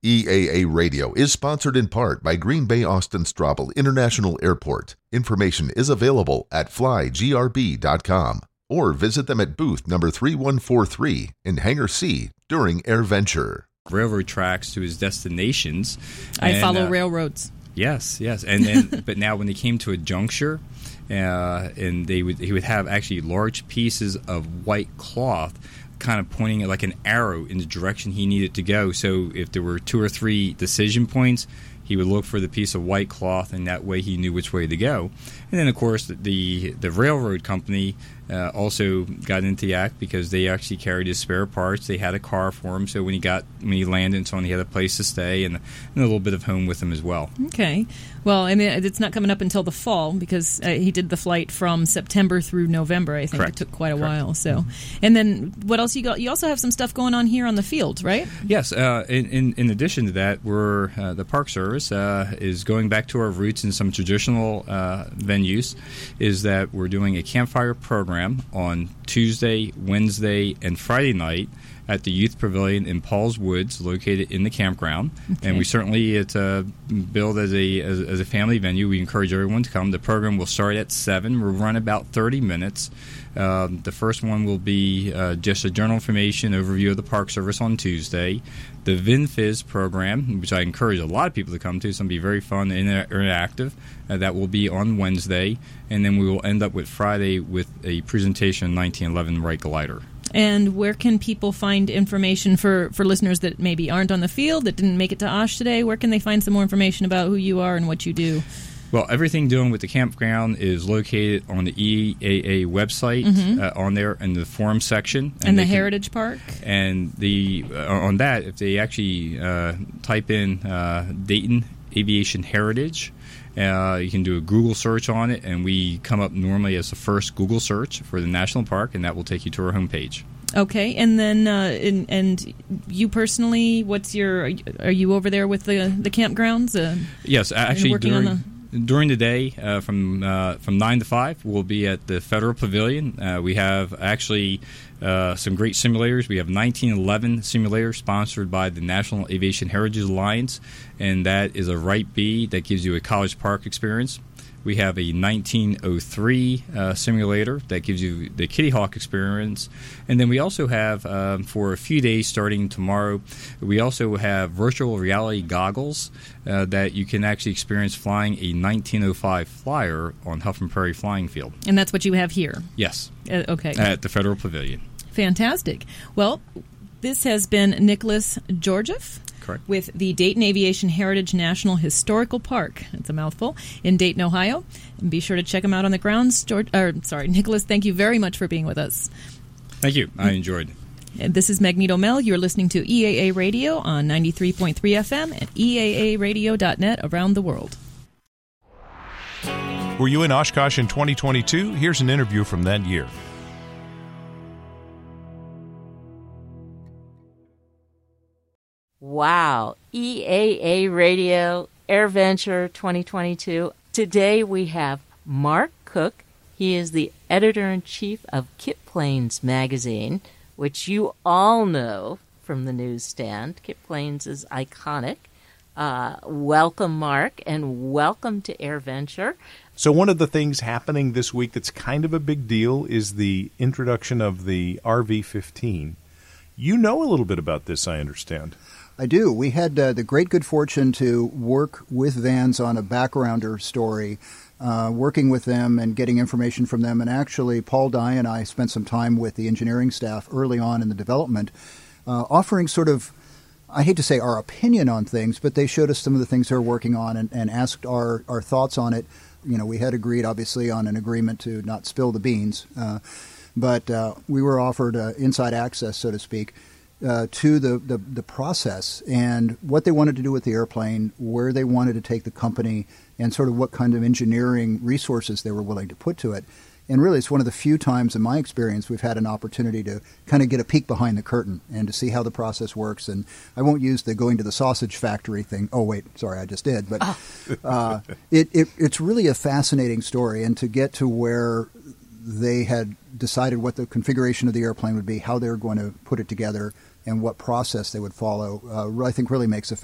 EAA Radio is sponsored in part by Green Bay Austin Straubel International Airport. Information is available at flygrb.com or visit them at booth number 3143 in Hangar C during AirVenture. Railroad tracks to his destinations. I follow railroads. Yes. And then, but now when they came to a juncture, and he would have actually large pieces of white cloth kind of pointing it like an arrow in the direction he needed to go. So if there were 2 or 3 decision points, he would look for the piece of white cloth, and that way he knew which way to go. And then, of course, the railroad company also got into the act because they actually carried his spare parts. They had a car for him, so when he landed and so on, he had a place to stay and a little bit of home with him as well. Okay. Well, I mean, it's not coming up until the fall because he did the flight from September through November. I think Correct. It took quite a while. So, and then what else you got? You also have some stuff going on here on the field, right? Yes. In addition to that, we're the Park Service is going back to our roots in some traditional venues. Is that we're doing a campfire program on Tuesday, Wednesday, and Friday night at the Youth Pavilion in Paul's Woods, located in the campground. Okay. And we certainly, it's billed as a family venue. We encourage everyone to come. The program will start at 7. We'll run about 30 minutes. The first one will be just a general information overview of the Park Service on Tuesday. The VinFizz program, which I encourage a lot of people to come to, it's going to be very fun and interactive. That will be on Wednesday. And then we will end up with Friday with a presentation on 1911 Wright Glider. And where can people find information for listeners that maybe aren't on the field, that didn't make it to Osh today? Where can they find some more information about who you are and what you do? Well, everything doing with the campground is located on the EAA website, on there in the forum section. And the Heritage Park? And on that, if they actually type in Dayton Aviation Heritage, you can do a Google search on it, and we come up normally as the first Google search for the national park, and that will take you to our homepage. Okay, and then and you personally, are you over there with the campgrounds? Yes, actually during the day from 9 to 5, we'll be at the Federal Pavilion. We have actually some great simulators. We have 1911 simulator sponsored by the National Aviation Heritage Alliance, and that is a Wright B that gives you a College Park experience. We have a 1903 simulator that gives you the Kitty Hawk experience. And then we also have, for a few days starting tomorrow, we also have virtual reality goggles that you can actually experience flying a 1905 Flyer on Huffman Prairie Flying Field. And that's what you have here? Yes. Okay. At the Federal Pavilion. Fantastic. Well, this has been Nicholas Georgieff. Correct. With the Dayton Aviation Heritage National Historical Park. It's a mouthful. In Dayton, Ohio. And be sure to check him out on the grounds. Nicholas, thank you very much for being with us. Thank you. I enjoyed. And this is Magneto Mel. You're listening to EAA Radio on 93.3 FM and EAAradio.net around the world. Were you in Oshkosh in 2022? Here's an interview from that year. Wow, EAA Radio, AirVenture 2022. Today we have Mark Cook. He is the editor-in-chief of Kit Planes magazine, which you all know from the newsstand. Kit Planes is iconic. Welcome, Mark, and welcome to AirVenture. So one of the things happening this week that's kind of a big deal is the introduction of the RV-15. You know a little bit about this, I understand. I do. We had the great good fortune to work with Vans on a backgrounder story, working with them and getting information from them. And actually, Paul Dye and I spent some time with the engineering staff early on in the development, offering sort of, I hate to say our opinion on things, but they showed us some of the things they're working on and asked our thoughts on it. You know, we had agreed, obviously, on an agreement to not spill the beans, but we were offered inside access, so to speak, to the process and what they wanted to do with the airplane, where they wanted to take the company, and sort of what kind of engineering resources they were willing to put to it. And really, it's one of the few times in my experience we've had an opportunity to kind of get a peek behind the curtain and to see how the process works. And I won't use the going to the sausage factory thing. Oh, wait, sorry, I just did. But it's really a fascinating story. And to get to where they had decided what the configuration of the airplane would be, how they were going to put it together, and what process they would follow, I think really makes a